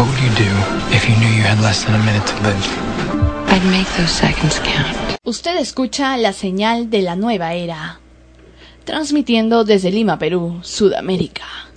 What would you do if you knew you had less than a minute to live? I'd make those seconds count. Usted escucha la señal de la nueva era, transmitiendo desde Lima, Perú, Sudamérica.